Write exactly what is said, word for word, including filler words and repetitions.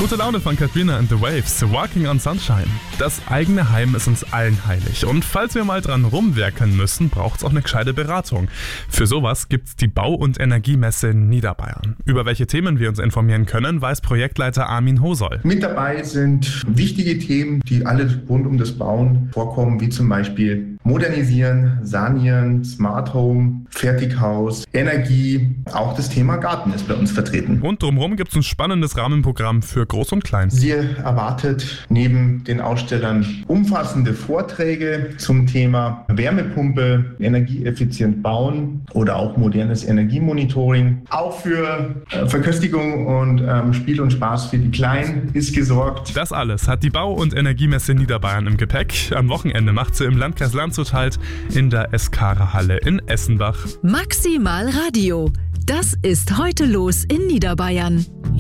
Gute Laune von Katrina and the Waves, Walking on Sunshine. Das eigene Heim ist uns allen heilig. Und falls wir mal dran rumwerkeln müssen, braucht es auch eine gescheite Beratung. Für sowas gibt's die Bau- und Energiemesse in Niederbayern. Über welche Themen wir uns informieren können, weiß Projektleiter Armin Hosoll. Mit dabei sind wichtige Themen, die alle rund um das Bauen vorkommen, wie zum Beispiel Modernisieren, Sanieren, Smart Home, Fertighaus, Energie. Auch das Thema Garten ist bei uns vertreten. Und drumherum gibt's ein spannendes Rahmenprogramm für Groß und Klein. Sie erwartet neben den Ausstellern umfassende Vorträge zum Thema Wärmepumpe, energieeffizient bauen oder auch modernes Energiemonitoring. Auch für äh, Verköstigung und ähm, Spiel und Spaß für die Kleinen ist gesorgt. Das alles hat die Bau- und Energiemesse Niederbayern im Gepäck. Am Wochenende macht sie im Landkreis Landshut halt in der Eskara-Halle in Essenbach. Maximal Radio. Das ist heute los in Niederbayern.